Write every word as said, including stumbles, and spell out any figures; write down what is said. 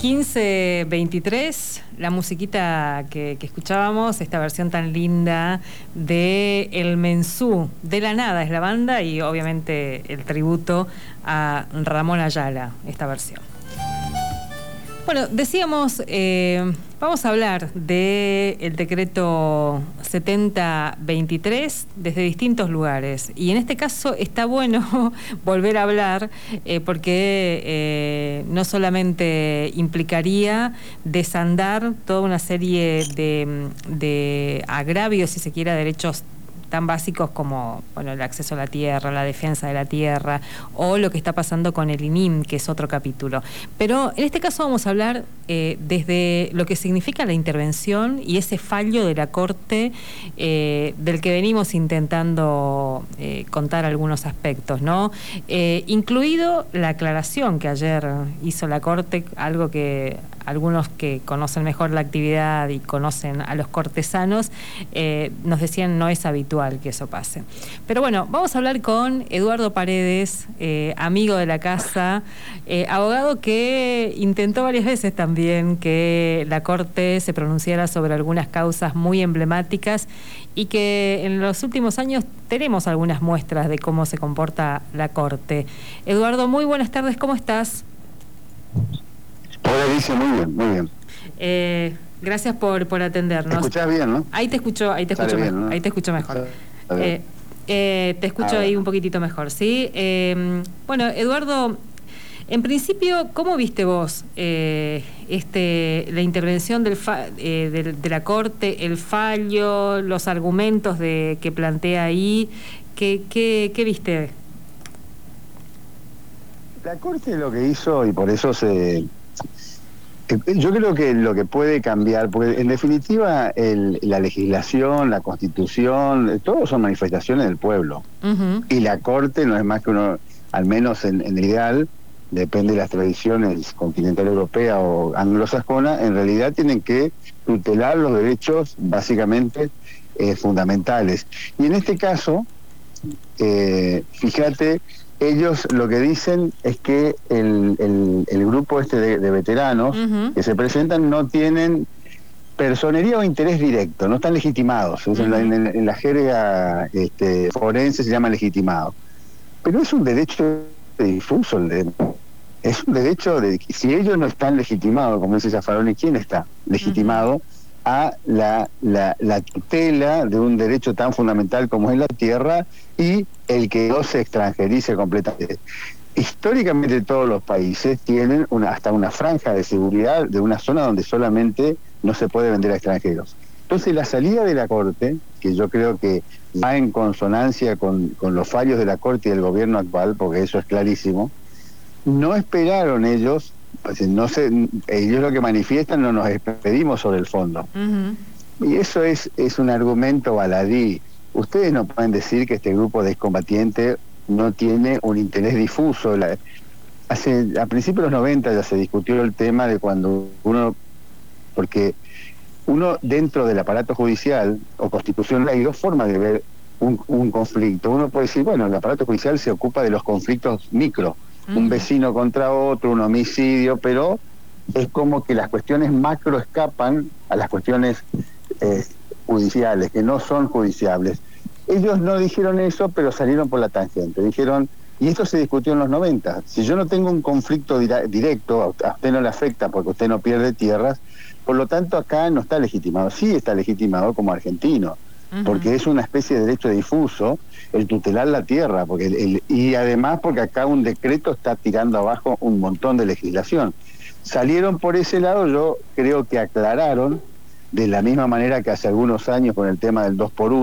quince veintitrés, la musiquita que, que escuchábamos, esta versión tan linda de El Mensú, De la Nada es la banda, y obviamente el tributo a Ramón Ayala, esta versión. Bueno, decíamos, eh, vamos a hablar del decreto setenta veintitrés desde distintos lugares. Y en este caso está bueno volver a hablar eh, porque eh, no solamente implicaría desandar toda una serie de, de agravios, si se quiere, a derechos tan básicos como bueno, el acceso a la tierra, la defensa de la tierra, o lo que está pasando con el I N I M, que es otro capítulo. Pero en este caso vamos a hablar eh, desde lo que significa la intervención y ese fallo de la Corte eh, del que venimos intentando eh, contar algunos aspectos, ¿no? Eh, incluido la aclaración que ayer hizo la Corte, algo que algunos que conocen mejor la actividad y conocen a los cortesanos eh, nos decían no es habitual que eso pase. Pero bueno, vamos a hablar con Eduardo Paredes, eh, amigo de la casa, eh, abogado que intentó varias veces también que la Corte se pronunciara sobre algunas causas muy emblemáticas y que en los últimos años tenemos algunas muestras de cómo se comporta la Corte. Eduardo, muy buenas tardes, ¿cómo estás? Hola, Alicia, muy bien, muy bien. Eh, gracias por, por atendernos. ¿Te escuchás bien, no? Ahí te escucho, ahí te escucho bien, mejor, ¿no? ahí te escucho mejor. Eh, eh, te escucho ahí un poquitito mejor, ¿sí? Eh, bueno, Eduardo, en principio, ¿cómo viste vos eh, este la intervención del fa, eh, de, de la Corte, el fallo, los argumentos de que plantea ahí? ¿Qué, qué, qué viste? La Corte lo que hizo, y por eso se... Yo creo que lo que puede cambiar, porque en definitiva el, la legislación, la Constitución, todos son manifestaciones del pueblo. Uh-huh. Y la Corte no es más que uno, al menos en, en el ideal, depende de las tradiciones continental europea o anglosajona, en realidad tienen que tutelar los derechos básicamente eh, fundamentales. Y en este caso, eh, fíjate, ellos lo que dicen es que el, el, el grupo este de, de veteranos uh-huh. que se presentan no tienen personería o interés directo, no están legitimados. Uh-huh. en, la, en, en la jerga este, forense se llama legitimado. Pero es un derecho difuso, es un derecho de... Si ellos no están legitimados, como dice Zaffaroni, ¿quién está legitimado? Uh-huh. a la, la, la tutela de un derecho tan fundamental como es la tierra y el que no se extranjerice completamente. Históricamente todos los países tienen una, hasta una franja de seguridad de una zona donde solamente no se puede vender a extranjeros. Entonces la salida de la Corte, que yo creo que va en consonancia con, con los fallos de la Corte y del gobierno actual, porque eso es clarísimo, no esperaron ellos. Pues no sé, ellos lo que manifiestan no nos despedimos sobre el fondo. Uh-huh. Y eso es, es un argumento baladí. Ustedes no pueden decir que este grupo de excombatientes no tiene un interés difuso. La, hace, a principios de los noventa ya se discutió el tema de cuando uno, porque uno dentro del aparato judicial o constitucional hay dos formas de ver un, un conflicto. Uno puede decir, bueno, el aparato judicial se ocupa de los conflictos micro, un vecino contra otro, un homicidio, pero es como que las cuestiones macro escapan a las cuestiones eh, judiciales, que no son judiciables. Ellos no dijeron eso, pero salieron por la tangente. Dijeron, y esto se discutió en los noventa, si yo no tengo un conflicto dire- directo, a usted no le afecta porque usted no pierde tierras, por lo tanto acá no está legitimado. Sí está legitimado como argentino, uh-huh. porque es una especie de derecho difuso el tutelar la tierra, porque el, el, y además porque acá un decreto está tirando abajo un montón de legislación. Salieron por ese lado, yo creo que aclararon, de la misma manera que hace algunos años con el tema del dos por uno,